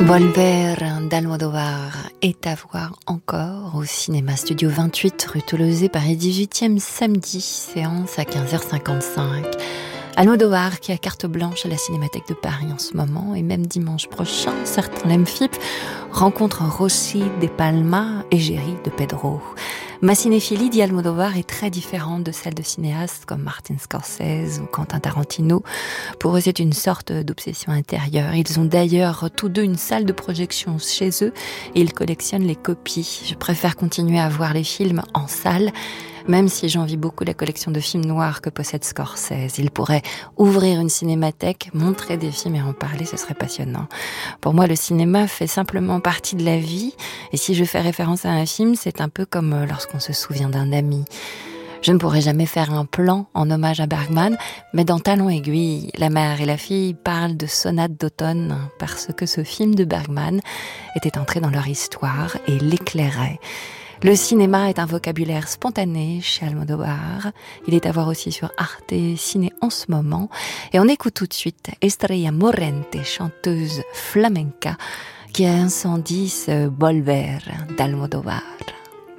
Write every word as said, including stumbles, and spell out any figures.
Volver d'Almodovar est à voir encore au cinéma Studio vingt-huit rue Tolosa, Paris dix-huitième, samedi, séance à quinze heures cinquante-cinq. Almodovar qui a carte blanche à la Cinémathèque de Paris en ce moment, et même dimanche prochain, certains l'aiment F I P, rencontre Rossi de Palma et Géry de Pedro. Ma cinéphilie dit Almodovar est très différente de celle de cinéastes comme Martin Scorsese ou Quentin Tarantino. Pour eux, c'est une sorte d'obsession intérieure. Ils ont d'ailleurs tous deux une salle de projection chez eux et ils collectionnent les copies. Je préfère continuer à voir les films en salle, même si j'envie beaucoup la collection de films noirs que possède Scorsese. Il pourrait ouvrir une cinémathèque, montrer des films et en parler, ce serait passionnant. Pour moi, le cinéma fait simplement partie de la vie, et si je fais référence à un film, c'est un peu comme lorsqu'on se souvient d'un ami. Je ne pourrai jamais faire un plan en hommage à Bergman, mais dans Talons aiguilles, la mère et la fille parlent de Sonate d'automne parce que ce film de Bergman était entré dans leur histoire et l'éclairait. Le cinéma est un vocabulaire spontané chez Almodovar. Il est à voir aussi sur Arte Ciné en ce moment. Et on écoute tout de suite Estrella Morente, chanteuse flamenca, qui a incendie ce Volver d'Almodovar.